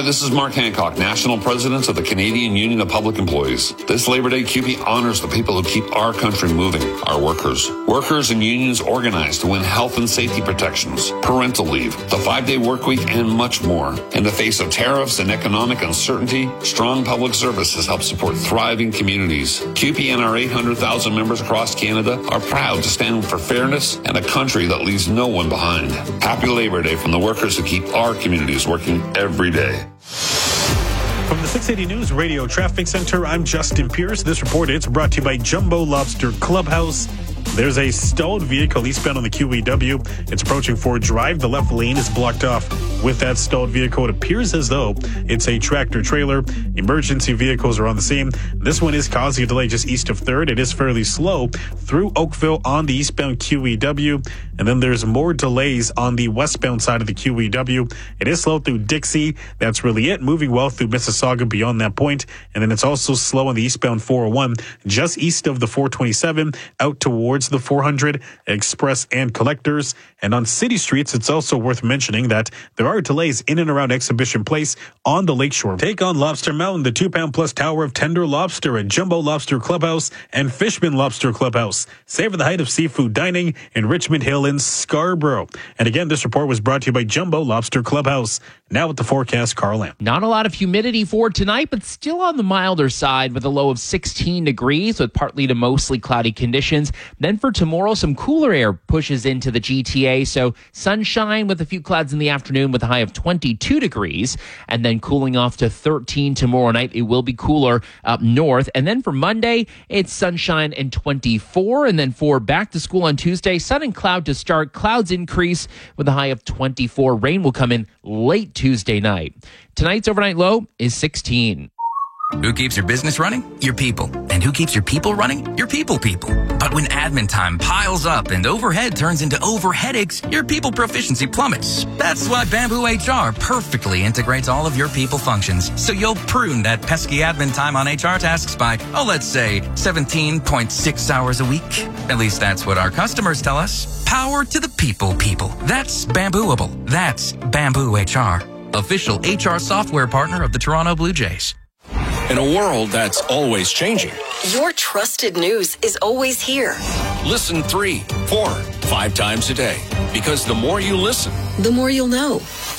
Hi, this is Mark Hancock, National President of the Canadian Union of Public Employees. This Labor Day, CUPE honors the people who keep our country moving, our workers. Workers and unions organize to win health and safety protections, parental leave, the 5-day work week, and much more. In the face of tariffs and economic uncertainty, strong public services help support thriving communities. CUPE and our 800,000 members across Canada are proud to stand for fairness and a country that leaves no one behind. Happy Labor Day from the workers who keep our communities working every day. From the 680 News Radio Traffic Center, I'm Justin Pierce. This report is brought to you by Jumbo Lobster Clubhouse. There's a stalled vehicle eastbound on the QEW. It's approaching Ford Drive. The left lane is blocked off. With that stalled vehicle, it appears as though it's a tractor trailer. Emergency vehicles are on the scene. This one is causing a delay just east of 3rd. It is fairly slow through Oakville on the eastbound QEW. And then there's more delays on the westbound side of the QEW. It is slow through Dixie. That's really it. Moving well through Mississauga beyond that point. And then it's also slow on the eastbound 401 just east of the 427 out towards the 400 Express and Collectors. And on city streets, it's also worth mentioning that there are delays in and around Exhibition Place on the lakeshore. Take on Lobster Mountain, the 2-pound plus tower of tender lobster at Jumbo Lobster Clubhouse and Fishman Lobster Clubhouse. Savor the height of seafood dining in Richmond Hill in Scarborough. And again, this report was brought to you by Jumbo Lobster Clubhouse. Now with the forecast, Carl Lamb. Not a lot of humidity for tonight, but still on the milder side with a low of 16 degrees with partly to mostly cloudy conditions. Then for tomorrow, some cooler air pushes into the GTA, so sunshine with a few clouds in the afternoon with a high of 22 degrees, and then cooling off to 13 tomorrow night. It will be cooler up north. And then for Monday, it's sunshine and 24. And then for back to school on Tuesday, sun and cloud to start. Clouds increase with a high of 24. Rain will come in late Tuesday night. Tonight's overnight low is 16. Who keeps your business running? Your people. And who keeps your people running? Your people. But when admin time piles up and overhead turns into overheadaches, your people proficiency plummets. That's why Bamboo HR perfectly integrates all of your people functions, so you'll prune that pesky admin time on HR tasks by, let's say 17.6 hours a week. At least that's what our customers tell us. Power to the people. That's Bambooable. That's Bamboo HR, official HR software partner of the Toronto Blue Jays. In a world that's always changing, your trusted news is always here. Listen 3, 4, 5 times a day. Because the more you listen, the more you'll know.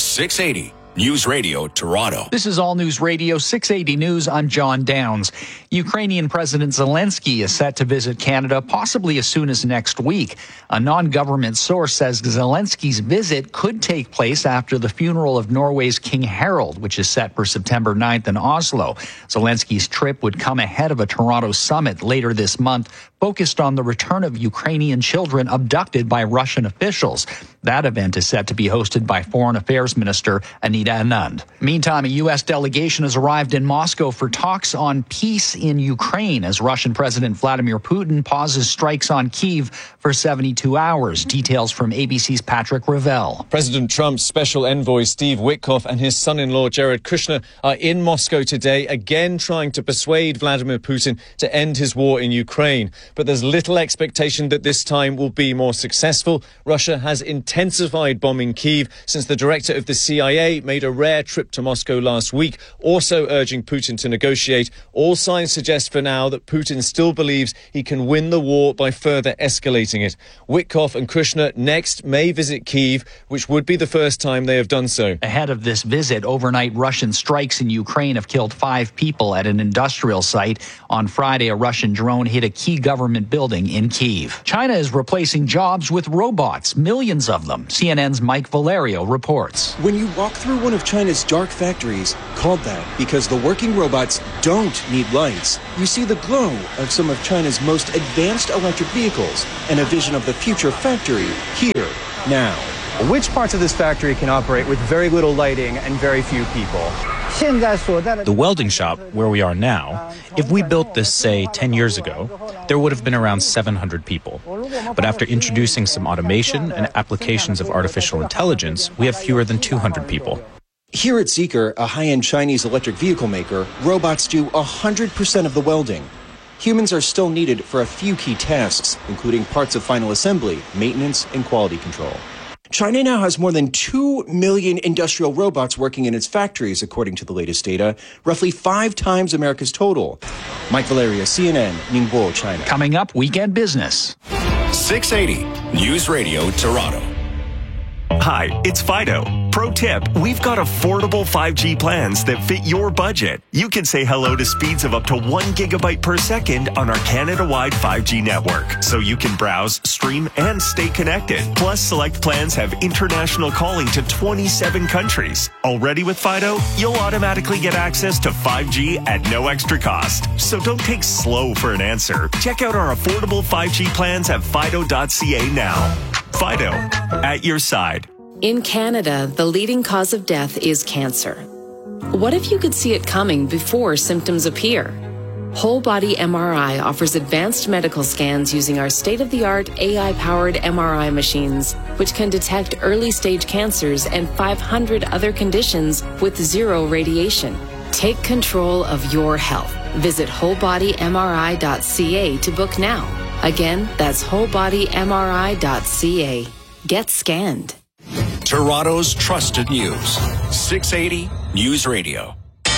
680 News Radio Toronto. This is All News Radio 680 News. I'm John Downs. Ukrainian President Zelensky is set to visit Canada possibly as soon as next week. A non-government source says Zelensky's visit could take place after the funeral of Norway's King Harald, which is set for September 9th in Oslo. Zelensky's trip would come ahead of a Toronto summit later this month focused on the return of Ukrainian children abducted by Russian officials. That event is set to be hosted by Foreign Affairs Minister Anita Anand. Meantime, a U.S. delegation has arrived in Moscow for talks on peace in Ukraine as Russian President Vladimir Putin pauses strikes on Kyiv for 72 hours. Details from ABC's Patrick Ravel. President Trump's special envoy Steve Witkoff and his son-in-law Jared Kushner are in Moscow today, again trying to persuade Vladimir Putin to end his war in Ukraine. But there's little expectation that this time will be more successful. Russia has intensified bombing Kyiv since the director of the CIA made a rare trip to Moscow last week, also urging Putin to negotiate. All signs suggest for now that Putin still believes he can win the war by further escalating it. Witkoff and Kushner next may visit Kyiv, which would be the first time they have done so. Ahead of this visit, overnight Russian strikes in Ukraine have killed 5 people at an industrial site. On Friday, a Russian drone hit a key government building in Kyiv. China is replacing jobs with robots, millions of them. CNN's Mike Valerio reports. When you walk through one of China's dark factories, called that because the working robots don't need lights, you see the glow of some of China's most advanced electric vehicles and a vision of the future factory here, now. Which parts of this factory can operate with very little lighting and very few people? The welding shop, where we are now, if we built this, say, 10 years ago, there would have been around 700 people. But after introducing some automation and applications of artificial intelligence, we have fewer than 200 people. Here at Zeekr, a high-end Chinese electric vehicle maker, robots do 100% of the welding. Humans are still needed for a few key tasks, including parts of final assembly, maintenance, and quality control. China now has more than 2 million industrial robots working in its factories, according to the latest data, roughly 5 times America's total. Mike Valeria, CNN, Ningbo, China. Coming up, Weekend Business. 680 News Radio Toronto. Hi, it's Fido. Pro tip, we've got affordable 5G plans that fit your budget. You can say hello to speeds of up to 1 gigabyte per second on our Canada-wide 5G network, so you can browse, stream, and stay connected. Plus, select plans have international calling to 27 countries. Already with Fido, you'll automatically get access to 5G at no extra cost. So don't take slow for an answer. Check out our affordable 5G plans at fido.ca now. Fido, at your side. In Canada, the leading cause of death is cancer. What if you could see it coming before symptoms appear? Whole Body MRI offers advanced medical scans using our state-of-the-art AI-powered MRI machines, which can detect early-stage cancers and 500 other conditions with zero radiation. Take control of your health. Visit wholebodymri.ca to book now. Again, that's wholebodymri.ca. Get scanned. Toronto's trusted news. 680 News Radio.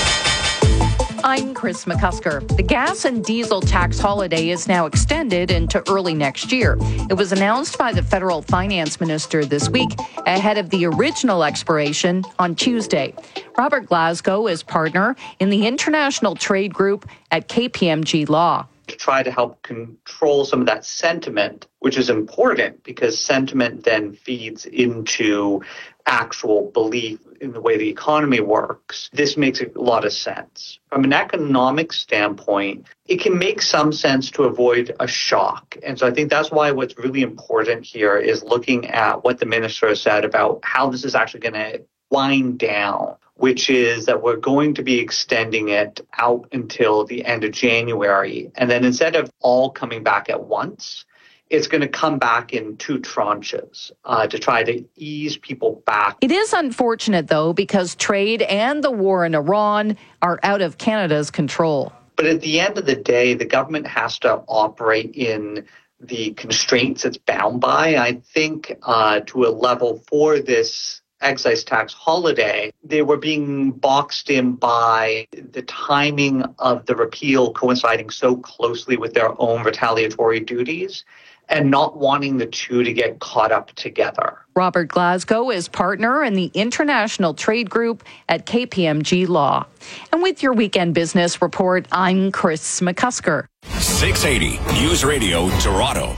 I'm Chris McCusker. The gas and diesel tax holiday is now extended into early next year. It was announced by the federal finance minister this week ahead of the original expiration on Tuesday. Robert Glasgow is partner in the international trade group at KPMG Law. To try to help control some of that sentiment, which is important because sentiment then feeds into actual belief in the way the economy works. This makes a lot of sense. From an economic standpoint, it can make some sense to avoid a shock. And so I think that's why what's really important here is looking at what the minister has said about how this is actually going to wind down, which is that we're going to be extending it out until the end of January. And then instead of all coming back at once, it's going to come back in 2 tranches to try to ease people back. It is unfortunate, though, because trade and the war in Iran are out of Canada's control. But at the end of the day, the government has to operate in the constraints it's bound by. I think to a level for this excise tax holiday, they were being boxed in by the timing of the repeal coinciding so closely with their own retaliatory duties and not wanting the two to get caught up together. Robert Glasgow is partner in the international trade group at KPMG Law. And with your Weekend Business Report, I'm Chris McCusker. 680 News Radio Toronto.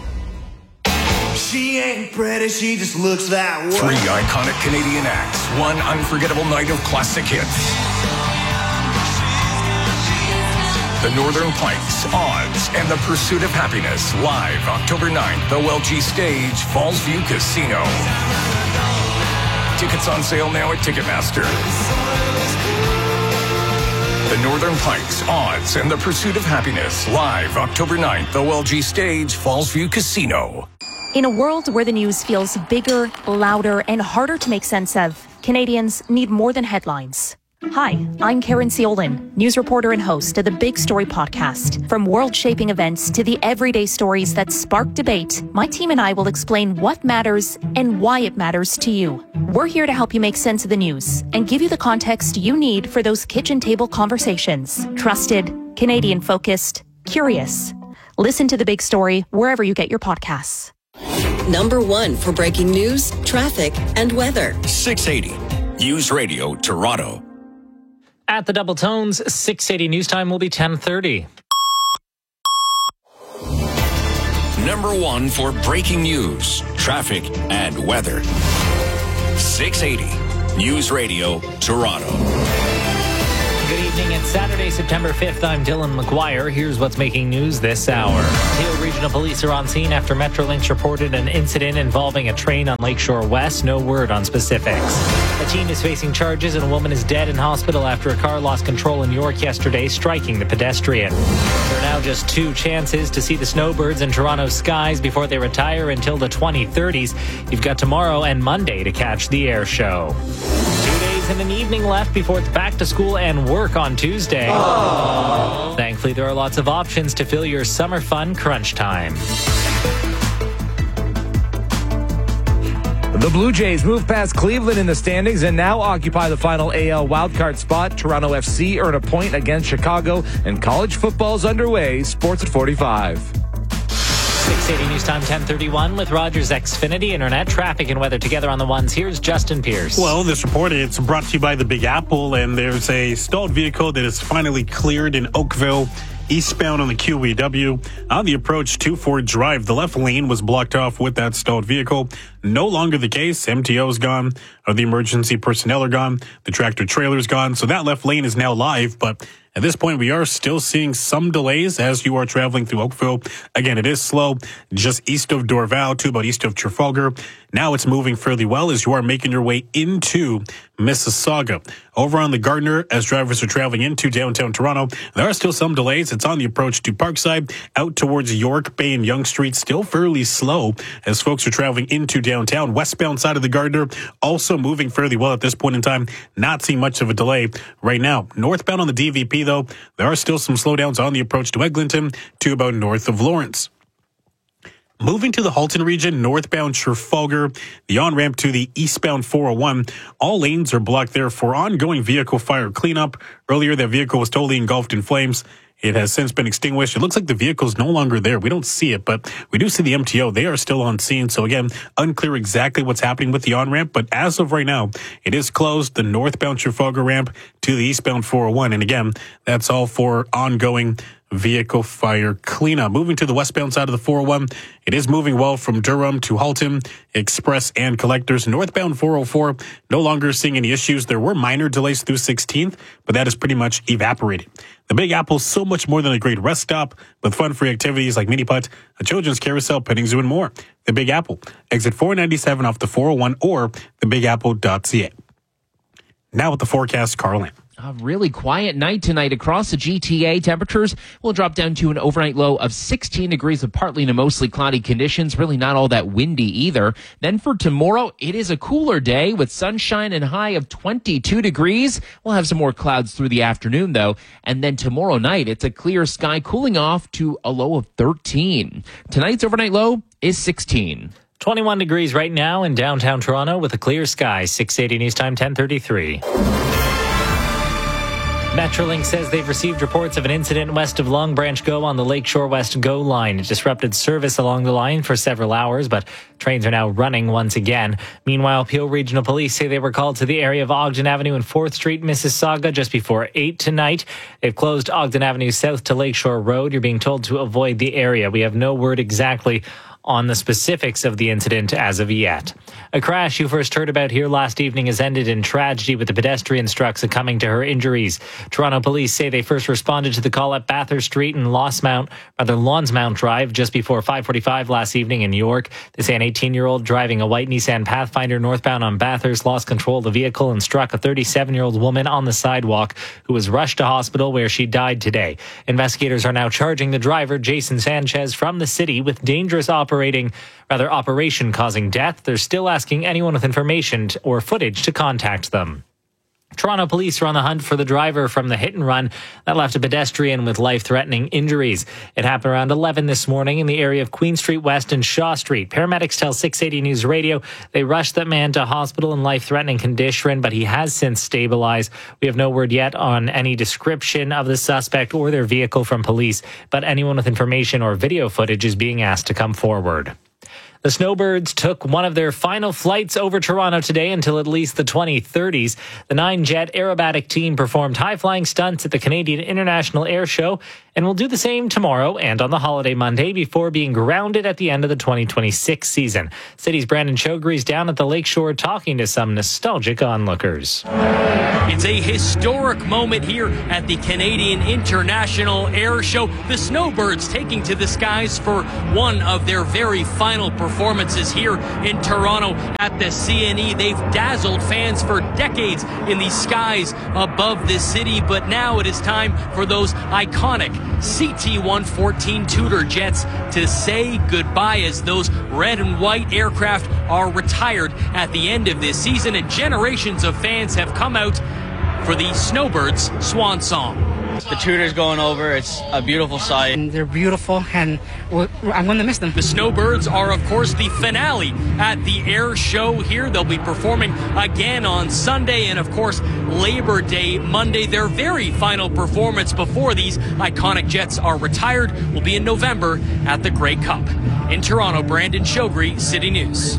She ain't pretty, she just looks that way. 3 iconic Canadian acts, 1 unforgettable night of classic hits. The Northern Pikes, Odds, and the Pursuit of Happiness, live October 9th, OLG Stage, Fallsview Casino. Tickets on sale now at Ticketmaster. The Northern Pikes, Odds, and the Pursuit of Happiness, live October 9th, OLG Stage, Fallsview Casino. In a world where the news feels bigger, louder, and harder to make sense of, Canadians need more than headlines. Hi, I'm Karen Seolin, news reporter and host of the Big Story podcast. From world-shaping events to the everyday stories that spark debate, my team and I will explain what matters and why it matters to you. We're here to help you make sense of the news and give you the context you need for those kitchen table conversations. Trusted, Canadian-focused, curious. Listen to The Big Story wherever you get your podcasts. Number 1 for breaking news, traffic, and weather. 680 News Radio Toronto. At the Double Tones, 680 news time will be 10:30. Number 1 for breaking news, traffic, and weather. 680 News Radio Toronto. Good evening. It's Saturday, September 5th. I'm Dylan McGuire. Here's what's making news this hour. Peel Regional Police are on scene after Metrolinx reported an incident involving a train on Lakeshore West. No word on specifics. A teen is facing charges and a woman is dead in hospital after a car lost control in York yesterday, striking the pedestrian. There are now just 2 chances to see the snowbirds in Toronto's skies before they retire until the 2030s. You've got tomorrow and Monday to catch the air show. 2 days and an evening left before it's back to school and work on Tuesday. Aww. Thankfully, there are lots of options to fill your summer fun crunch time. The Blue Jays move past Cleveland in the standings and now occupy the final AL wildcard spot. Toronto FC earn a point against Chicago, and college football's underway. Sports at 45. 680 News Time 1031 with Rogers Xfinity Internet. Traffic and weather together on the ones. Here's Justin Pierce. Well, this report, it's brought to you by the Big Apple, and there's a stalled vehicle that is finally cleared in Oakville, eastbound on the QEW. On the approach to Ford Drive, the left lane was blocked off with that stalled vehicle. No longer the case. MTO's gone. The emergency personnel are gone. The tractor trailer's gone. So that left lane is now live, but at this point, we are still seeing some delays as you are traveling through Oakville. Again, it is slow, just east of Dorval to about east of Trafalgar. Now it's moving fairly well as you are making your way into Mississauga. Over on the Gardner, as drivers are traveling into downtown Toronto, there are still some delays. It's on the approach to Parkside, out towards York Bay and Yonge Street, still fairly slow as folks are traveling into downtown. Westbound side of the Gardner, also moving fairly well at this point in time. Not seeing much of a delay right now. Northbound on the DVP, though, there are still some slowdowns on the approach to Eglinton to about north of Lawrence. Moving to the Halton region, northbound Trafalgar, the on-ramp to the eastbound 401, all lanes are blocked there for ongoing vehicle fire cleanup. Earlier, that vehicle was totally engulfed in flames. It has since been extinguished. It looks like the vehicle is no longer there. We don't see it, but we do see the MTO. They are still on scene. So again, unclear exactly what's happening with the on-ramp, but as of right now, it is closed, the northbound Trafalgar ramp to the eastbound 401. And again, that's all for ongoing vehicle fire cleanup. Moving to the westbound side of the 401, it is moving well from Durham to Halton, Express, and Collectors. Northbound 404, no longer seeing any issues. There were minor delays through 16th, but that is pretty much evaporated. The Big Apple, so much more than a great rest stop, with fun-free activities like mini putt, a children's carousel, petting zoo, and more. The Big Apple, exit 497 off the 401 or thebigapple.ca. Now with the forecast, Carl Lamb. A really quiet night tonight across the GTA. Temperatures will drop down to an overnight low of 16 degrees with partly to mostly cloudy conditions. Really not all that windy either. Then for tomorrow, it is a cooler day with sunshine and high of 22 degrees. We'll have some more clouds through the afternoon though. And then tomorrow night, it's a clear sky cooling off to a low of 13. Tonight's overnight low is 16. 21 degrees right now in downtown Toronto with a clear sky. 680 News Time 1033. Metrolink says they've received reports of an incident west of Long Branch Go on the Lakeshore West Go line. It disrupted service along the line for several hours, but trains are now running once again. Meanwhile, Peel Regional Police say they were called to the area of Ogden Avenue and 4th Street, Mississauga, just before 8 tonight. They've closed Ogden Avenue south to Lakeshore Road. You're being told to avoid the area. We have no word exactly on the specifics of the incident as of yet. A crash you first heard about here last evening has ended in tragedy with the pedestrian struck succumbing to her injuries. Toronto police say they first responded to the call at Bathurst Street and Lawnsmount Drive just before 5:45 last evening in York. They say an 18-year-old driving a white Nissan Pathfinder northbound on Bathurst lost control of the vehicle and struck a 37-year-old woman on the sidewalk who was rushed to hospital where she died today. Investigators are now charging the driver, Jason Sanchez, from the city with dangerous operation causing death. They're still asking anyone with information or footage to contact them. Toronto police are on the hunt for the driver from the hit and run that left a pedestrian with life-threatening injuries. It happened around 11 this morning in the area of Queen Street West and Shaw Street. Paramedics tell 680 News Radio they rushed that man to hospital in life-threatening condition, but he has since stabilized. We have no word yet on any description of the suspect or their vehicle from police, but anyone with information or video footage is being asked to come forward. The Snowbirds took one of their final flights over Toronto today until at least the 2030s. The 9-jet aerobatic team performed high-flying stunts at the Canadian International Air Show and will do the same tomorrow and on the holiday Monday before being grounded at the end of the 2026 season. City's Brandon Chogri's down at the Lakeshore talking to some nostalgic onlookers. It's a historic moment here at the Canadian International Air Show. The Snowbirds taking to the skies for one of their very final performances here in Toronto at the CNE. They've dazzled fans for decades in the skies above the city, but now it is time for those iconic CT-114 Tudor jets to say goodbye as those red and white aircraft are retired at the end of this season, and generations of fans have come out for the Snowbirds' swan song. The tutors going over, it's a beautiful sight. And they're beautiful, and I'm going to miss them. The Snowbirds are, of course, the finale at the air show here. They'll be performing again on Sunday and, of course, Labor Day Monday. Their very final performance before these iconic jets are retired will be in November at the Grey Cup. In Toronto, Brandon Shogri, City News.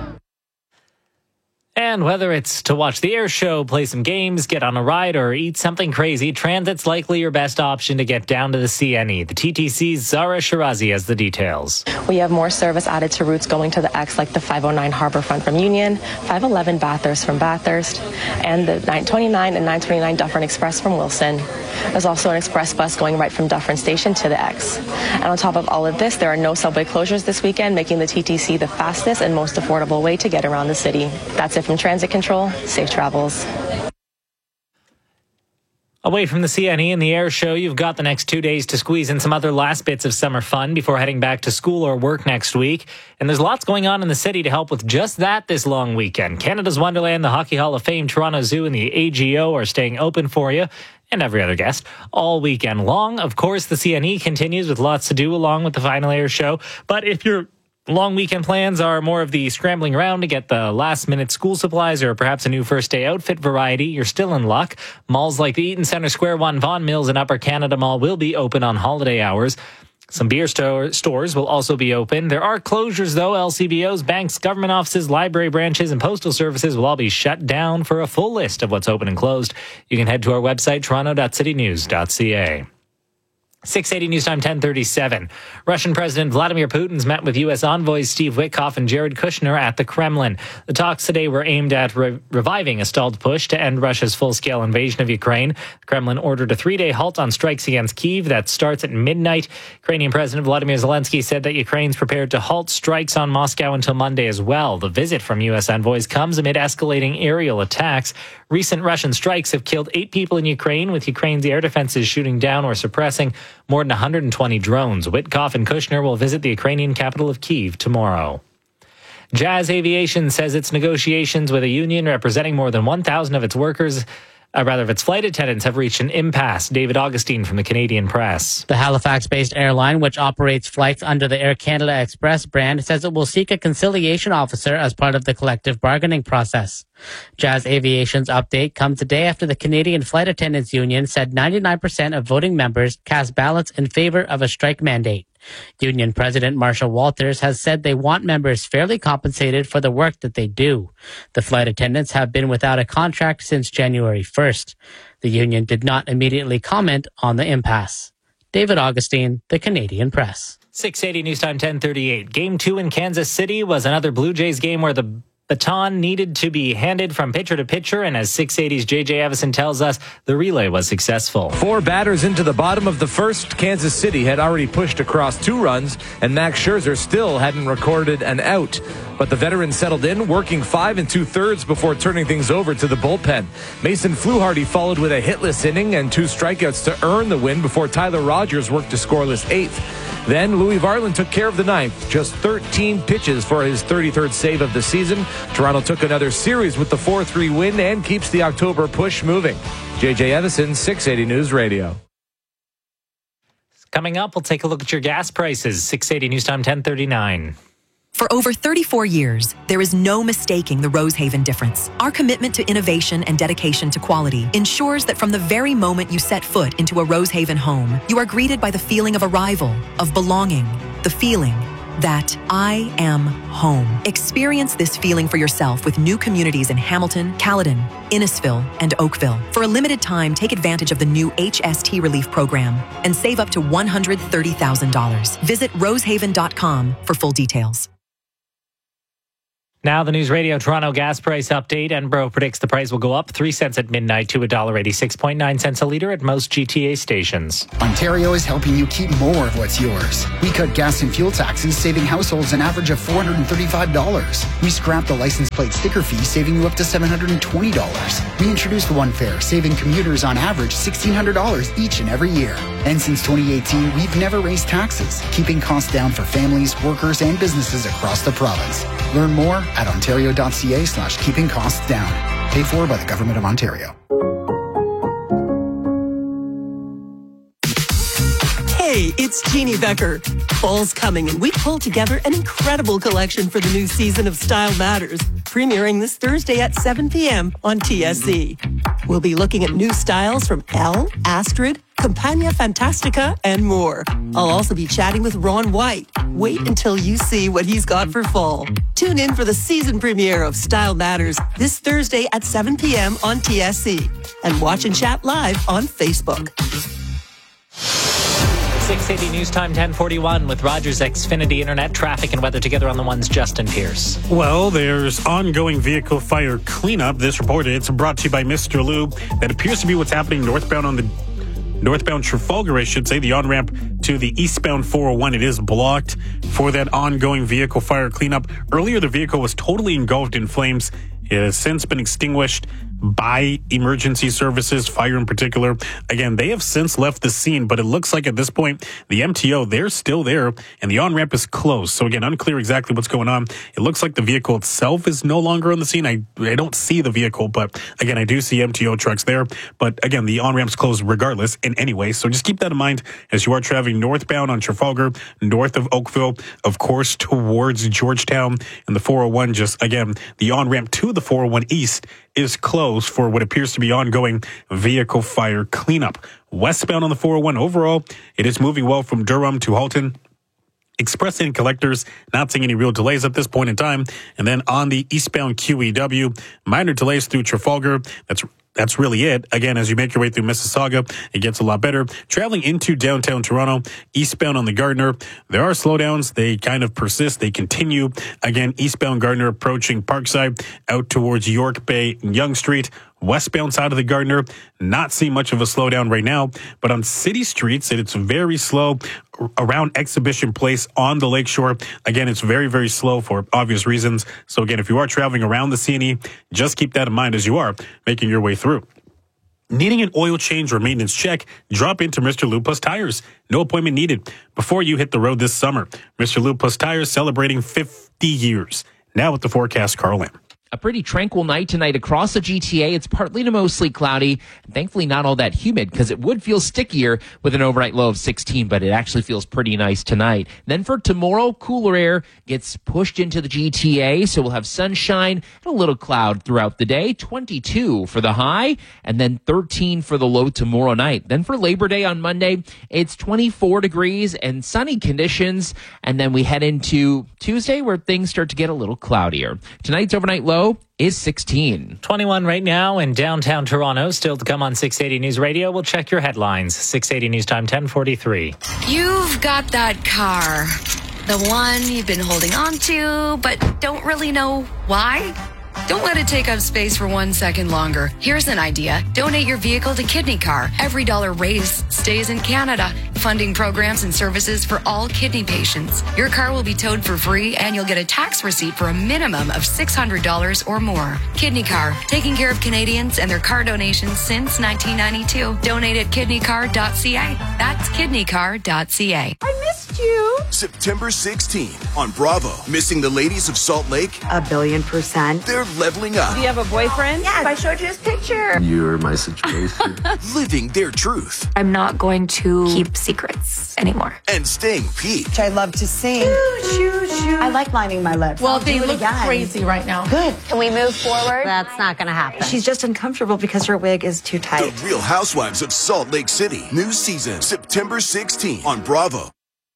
And whether it's to watch the air show, play some games, get on a ride, or eat something crazy, transit's likely your best option to get down to the CNE. The TTC's Zara Shirazi has the details. We have more service added to routes going to the X, like the 509 Harbourfront from Union, 511 Bathurst from Bathurst, and the 929 and 929 Dufferin Express from Wilson. There's also an express bus going right from Dufferin Station to the X. And on top of all of this, there are no subway closures this weekend, making the TTC the fastest and most affordable way to get around the city. That's it from Transit Control. Safe travels. Away from the CNE and the air show, you've got the next 2 days to squeeze in some other last bits of summer fun before heading back to school or work next week. And there's lots going on in the city to help with just that this long weekend. Canada's Wonderland, the Hockey Hall of Fame, Toronto Zoo, and the AGO are staying open for you and every other guest all weekend long. Of course, the CNE continues with lots to do along with the final air show. But if you're long weekend plans are more of the scrambling around to get the last-minute school supplies or perhaps a new first-day outfit variety, you're still in luck. Malls like the Eaton Centre Square one, Vaughan Mills, and Upper Canada Mall will be open on holiday hours. Some beer stores will also be open. There are closures, though. LCBOs, banks, government offices, library branches, and postal services will all be shut down. For a full list of what's open and closed, you can head to our website, toronto.citynews.ca. 680 News Time 1037. Russian President Vladimir Putin's met with U.S. envoys Steve Witkoff and Jared Kushner at the Kremlin. The talks today were aimed at reviving a stalled push to end Russia's full-scale invasion of Ukraine. The Kremlin ordered a 3-day halt on strikes against Kyiv that starts at midnight. Ukrainian President Vladimir Zelensky said that Ukraine's prepared to halt strikes on Moscow until Monday as well. The visit from U.S. envoys comes amid escalating aerial attacks. Recent Russian strikes have killed 8 people in Ukraine, with Ukraine's air defenses shooting down or suppressing more than 120 drones. Witkoff and Kushner will visit the Ukrainian capital of Kyiv tomorrow. Jazz Aviation says its negotiations with a union representing more than 1,000 of its workers, of its flight attendants, have reached an impasse. David Augustine from the Canadian Press. The Halifax-based airline, which operates flights under the Air Canada Express brand, says it will seek a conciliation officer as part of the collective bargaining process. Jazz Aviation's update comes a day after the Canadian Flight Attendants Union said 99% of voting members cast ballots in favor of a strike mandate. Union President Marshall Walters has said they want members fairly compensated for the work that they do. The flight attendants have been without a contract since January 1st. The union did not immediately comment on the impasse. David Augustine, the Canadian Press. 680 News Time 1038. Game 2 in Kansas City was another Blue Jays game where the baton needed to be handed from pitcher to pitcher, and as 680's J.J. Evison tells us, the relay was successful. 4 batters into the bottom of the first. Kansas City had already pushed across 2 runs, and Max Scherzer still hadn't recorded an out. But the veteran settled in, working 5 2/3 before turning things over to the bullpen. Mason Fluharty followed with a hitless inning and 2 strikeouts to earn the win before Tyler Rogers worked a scoreless 8th. Then Louis Varland took care of the 9th, just 13 pitches for his 33rd save of the season. Toronto took another series with the 4-3 win and keeps the October push moving. J.J. Evison, 680 News Radio. Coming up, we'll take a look at your gas prices. 680 News Time 1039. For over 34 years, there is no mistaking the Rosehaven difference. Our commitment to innovation and dedication to quality ensures that from the very moment you set foot into a Rosehaven home, you are greeted by the feeling of arrival, of belonging, the feeling that I am home. Experience this feeling for yourself with new communities in Hamilton, Caledon, Innisfil, and Oakville. For a limited time, take advantage of the new HST Relief Program and save up to $130,000. Visit rosehaven.com for full details. Now the News Radio Toronto gas price update. Enbro predicts the price will go up 3 cents at midnight to $1.86.9 cents a litre at most GTA stations. Ontario is helping you keep more of what's yours. We cut gas and fuel taxes, saving households an average of $435. We scrapped the license plate sticker fee, saving you up to $720. We introduced One Fare, saving commuters on average $1,600 each and every year. And since 2018, we've never raised taxes, keeping costs down for families, workers, and businesses across the province. Learn more at ontario.ca/keeping costs down. 2019. Paid for by the Government of Ontario. Hey, it's Jeannie Becker. Fall's coming, and we pulled together an incredible collection for the new season of Style Matters, premiering this Thursday at 7 p.m. on TSC. We'll be looking at new styles from Elle, Astrid, Campagna Fantastica, and more. I'll also be chatting with Ron White. Wait until you see what he's got for fall. Tune in for the season premiere of Style Matters this Thursday at 7 p.m. on TSC. And watch and chat live on Facebook. 680 News Time 1041 with Rogers Xfinity Internet traffic and weather together on the ones Justin Pierce. Well, there's ongoing vehicle fire cleanup. This report, it's brought to you by Mr. Lube. That appears to be what's happening northbound Trafalgar, I should say, the on-ramp to the eastbound 401. It is blocked for that ongoing vehicle fire cleanup. Earlier, the vehicle was totally engulfed in flames. It has since been extinguished by emergency services, fire in particular. Again, they have since left the scene, but it looks like at this point, the MTO, they're still there, and the on-ramp is closed. So again, unclear exactly what's going on. It looks like the vehicle itself is no longer on the scene. I don't see the vehicle, but again, I do see MTO trucks there. But again, the on-ramp's closed regardless in any way. So just keep that in mind as you are traveling northbound on Trafalgar, north of Oakville, of course, towards Georgetown, and the 401. Just again, the on-ramp to the 401 East is closed for what appears to be ongoing vehicle fire cleanup. Westbound on the 401, overall, it is moving well from Durham to Halton. Express and collectors, not seeing any real delays at this point in time. And then on the eastbound QEW, minor delays through Trafalgar. That's really it. Again, as you make your way through Mississauga, it gets a lot better. Traveling into downtown Toronto, eastbound on the Gardiner, there are slowdowns. They kind of persist. They continue. Again, eastbound Gardiner approaching Parkside, out towards York Bay and Yonge Street. Westbound side of the Gardiner, not seeing much of a slowdown right now. But on city streets, it's very slow. Around Exhibition Place on the lakeshore, again, it's very, very slow for obvious reasons. So again, if you are traveling around the CNE, just keep that in mind as you are making your way through. Needing an oil change or maintenance check? Drop into Mr. Lube Plus Tires. No appointment needed before you hit the road this summer. Mr. Lube Plus Tires celebrating 50 years. Now with the forecast, Carl Lamb. A pretty tranquil night tonight across the GTA. It's partly to mostly cloudy, and thankfully not all that humid because it would feel stickier with an overnight low of 16, but it actually feels pretty nice tonight. Then for tomorrow, cooler air gets pushed into the GTA, so we'll have sunshine and a little cloud throughout the day. 22 for the high, and then 13 for the low tomorrow night. Then for Labor Day on Monday, it's 24 degrees and sunny conditions, and then we head into Tuesday where things start to get a little cloudier. Tonight's overnight low is 16. 21 right now in downtown Toronto. Still to come on 680 News Radio. We'll check your headlines. 680 News Time 1043. You've got that car. The one you've been holding on to, but don't really know why? Don't let it take up space for 1 second longer. Here's an idea. Donate your vehicle to Kidney Car. Every dollar raised stays in Canada, funding programs and services for all kidney patients. Your car will be towed for free, and you'll get a tax receipt for a minimum of $600 or more. Kidney Car, taking care of Canadians and their car donations since 1992. Donate at kidneycar.ca. That's kidneycar.ca. I missed you. September 16th on Bravo. Missing the ladies of Salt Lake? 1,000,000,000%. They're leveling up. Do you have a boyfriend? Yes. I showed you his picture. You're my situation. Living their truth. I'm not going to keep secrets anymore. And staying peaked. I love to sing. I like lining my lips. Well, they look crazy right now. Good. Can we move forward? That's not going to happen. She's just uncomfortable because her wig is too tight. The Real Housewives of Salt Lake City. New season, September 16th on Bravo.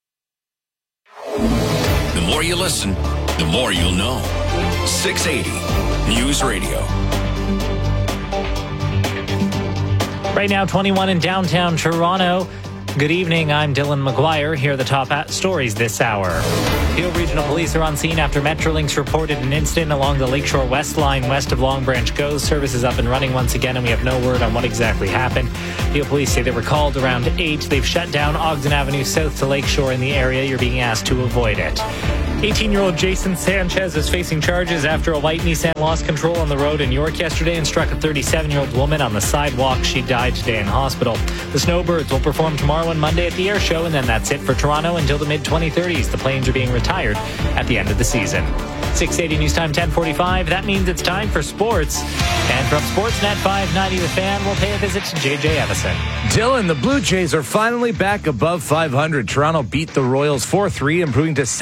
The more you listen, the more you'll know. 680 News Radio. Right now, 21 in downtown Toronto. Good evening, I'm Dylan McGuire. Here are the top stories this hour. Peel Regional Police are on scene after Metrolinx reported an incident along the Lakeshore West line west of Long Branch GO. Service is up and running once again, and we have no word on what exactly happened. Peel Police say they were called around 8. They've shut down Ogden Avenue south to Lakeshore in the area. You're being asked to avoid it. 18-year-old Jason Sanchez is facing charges after a white Nissan lost control on the road in York yesterday and struck a 37-year-old woman on the sidewalk. She died today in hospital. The Snowbirds will perform tomorrow and Monday at the Air Show, and then that's it for Toronto until the mid-2030s. The Planes are being retired at the end of the season. 680 News Time, 10:45. That means it's time for sports. And from Sportsnet 590, The Fan, we'll pay a visit to JJ Evison. Dylan, the Blue Jays are finally back above 500. Toronto beat the Royals 4-3, improving to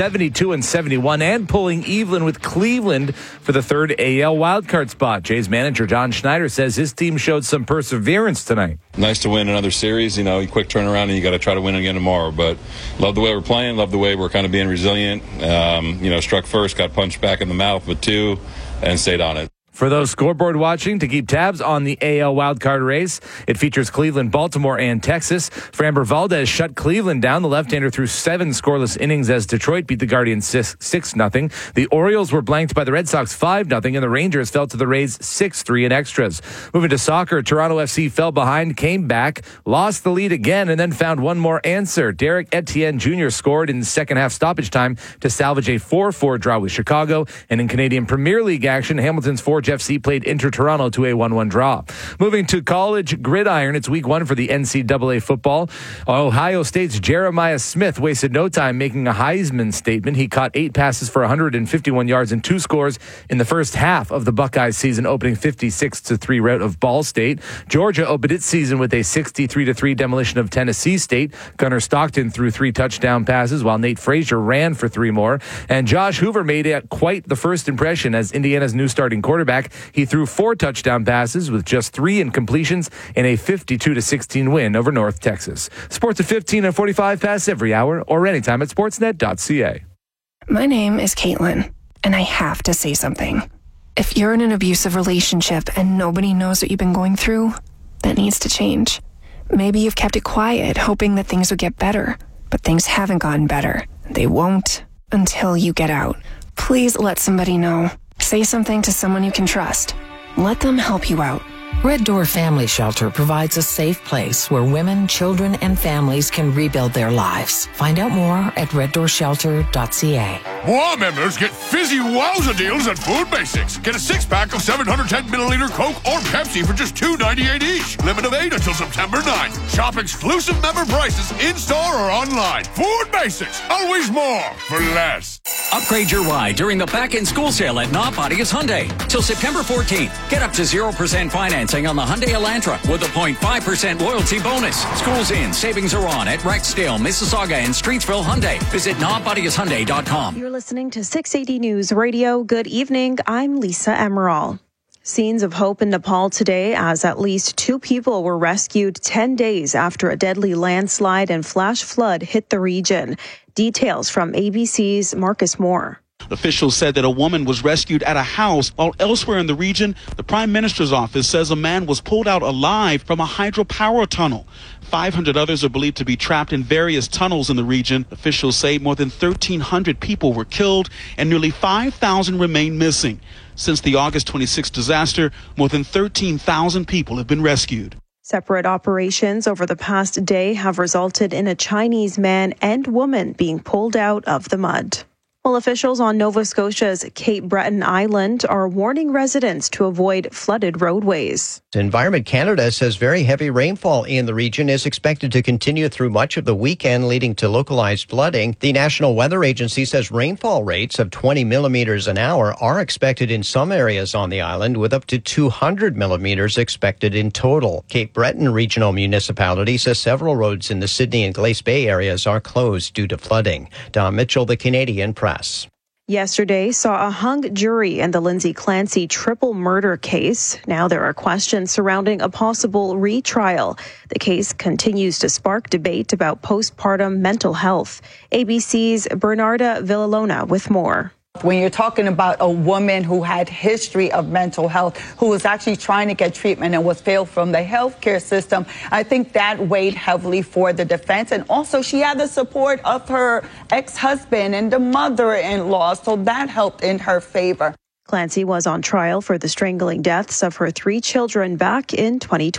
72-71 and pulling even with Cleveland for the third AL wildcard spot. Jays manager John Schneider says his team showed some perseverance tonight. Nice to win another series. You know, quick turnaround, and you got to try to win again tomorrow. But love the way we're playing. Love the way we're kind of being resilient. Struck first, got punched back in the mouth with two, and stayed on it. For those scoreboard watching, to keep tabs on the AL wildcard race, it features Cleveland, Baltimore, and Texas. Framber Valdez shut Cleveland down. The left-hander threw 7 scoreless innings as Detroit beat the Guardians 6-0. The Orioles were blanked by the Red Sox 5-0, and the Rangers fell to the Rays 6-3 in extras. Moving to soccer, Toronto FC fell behind, came back, lost the lead again, and then found one more answer. Derek Etienne Jr. scored in second-half stoppage time to salvage a 4-4 draw with Chicago. And in Canadian Premier League action, Hamilton's Forge FC played Inter Toronto to a 1-1 draw. Moving to college gridiron, it's week 1 for the NCAA football. Ohio State's Jeremiah Smith wasted no time making a Heisman statement. He caught 8 passes for 151 yards and 2 scores in the first half of the Buckeyes season, opening 56-3 rout of Ball State. Georgia opened its season with a 63-3 demolition of Tennessee State. Gunnar Stockton threw 3 touchdown passes, while Nate Frazier ran for 3 more. And Josh Hoover made quite the first impression as Indiana's new starting quarterback. He threw 4 touchdown passes with just 3 incompletions in a 52-16 win over North Texas. Sports at 15 and 45 past every hour or anytime at sportsnet.ca. My name is Caitlin, and I have to say something. If you're in an abusive relationship and nobody knows what you've been going through, that needs to change. Maybe you've kept it quiet, hoping that things would get better, but things haven't gotten better. They won't until you get out. Please let somebody know. Say something to someone you can trust. Let them help you out. Red Door Family Shelter provides a safe place where women, children, and families can rebuild their lives. Find out more at reddoorshelter.ca. WA members get fizzy wowza deals at Food Basics. Get a 6-pack of 710-milliliter Coke or Pepsi for just $2.98 each. Limit of 8 until September 9th. Shop exclusive member prices in-store or online. Food Basics. Always more for less. Upgrade your ride during the back-in-school sale at Nonpodius Hyundai. Till September 14th, get up to 0% financing on the Hyundai Elantra with a 0.5% loyalty bonus. School's in, savings are on at Rexdale, Mississauga, and Streetsville Hyundai. Visit nonpodiushyundai.com. You're listening to 680 News Radio. Good evening. I'm Lisa Emerald. Scenes of hope in Nepal today as at least 2 people were rescued 10 days after a deadly landslide and flash flood hit the region. Details from ABC's Marcus Moore. Officials said that a woman was rescued at a house, while elsewhere in the region, the Prime Minister's office says a man was pulled out alive from a hydropower tunnel. 500 others are believed to be trapped in various tunnels in the region. Officials say more than 1,300 people were killed and nearly 5,000 remain missing. Since the August 26 disaster, more than 13,000 people have been rescued. Separate operations over the past day have resulted in a Chinese man and woman being pulled out of the mud. Well, officials on Nova Scotia's Cape Breton Island are warning residents to avoid flooded roadways. Environment Canada says very heavy rainfall in the region is expected to continue through much of the weekend, leading to localized flooding. The National Weather Agency says rainfall rates of 20 millimeters an hour are expected in some areas on the island, with up to 200 millimeters expected in total. Cape Breton Regional Municipality says several roads in the Sydney and Glace Bay areas are closed due to flooding. Don Mitchell, The Canadian Press. Yesterday saw a hung jury in the Lindsay Clancy triple murder case. Now there are questions surrounding a possible retrial. The case continues to spark debate about postpartum mental health. ABC's Bernarda Villalona with more. When you're talking about a woman who had history of mental health, who was actually trying to get treatment and was failed from the healthcare system, I think that weighed heavily for the defense. And also she had the support of her ex-husband and the mother-in-law, so that helped in her favor. Clancy was on trial for the strangling deaths of her 3 children back in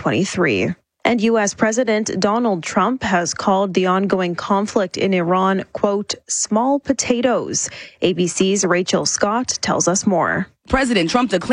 2023. And U.S. President Donald Trump has called the ongoing conflict in Iran, quote, small potatoes. ABC's Rachel Scott tells us more. President Trump declared